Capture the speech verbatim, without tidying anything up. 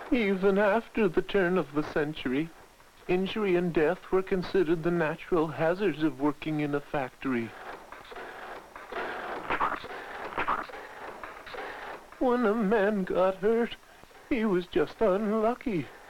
Even after the turn of the century, injury and death were considered the natural hazards of working in a factory. When a man got hurt, he was just unlucky.